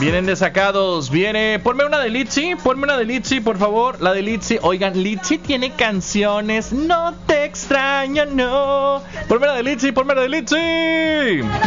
Vienen desacados, ponme una de Litzy, por favor, la de Litzy. Oigan, Litzy tiene canciones, no te extraño, no. Ponme la de Litzy.